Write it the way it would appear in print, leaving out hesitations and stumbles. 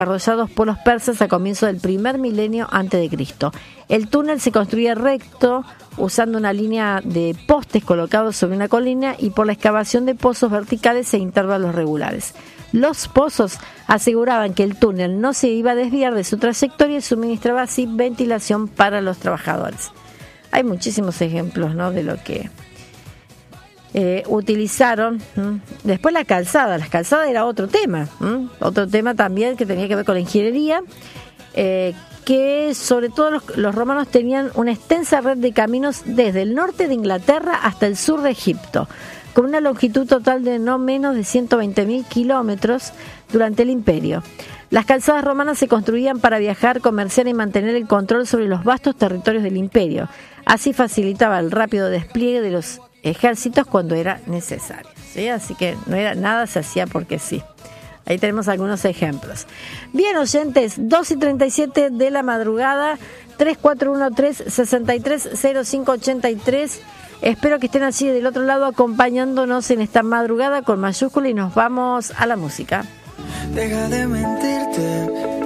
desarrollados por los persas a comienzos del primer milenio antes de Cristo. El túnel se construía recto usando una línea de postes colocados sobre una colina y por la excavación de pozos verticales e intervalos regulares. Los pozos aseguraban que el túnel no se iba a desviar de su trayectoria y suministraba así ventilación para los trabajadores. Hay muchísimos ejemplos, ¿no?, de lo que utilizaron. Después las calzadas era otro tema también que tenía que ver con la ingeniería, que sobre todo los romanos tenían una extensa red de caminos desde el norte de Inglaterra hasta el sur de Egipto, con una longitud total de no menos de 120.000 kilómetros durante el imperio. Las calzadas romanas se construían para viajar, comerciar y mantener el control sobre los vastos territorios del imperio. Así facilitaba el rápido despliegue de los ejércitos cuando era necesario, ¿sí? Así que no era nada, se hacía porque sí. Ahí tenemos algunos ejemplos. Bien, oyentes, 2:37 de la madrugada, 3413-630583. Espero que estén así del otro lado acompañándonos en esta madrugada con mayúscula y nos vamos a la música. Deja de mentirte.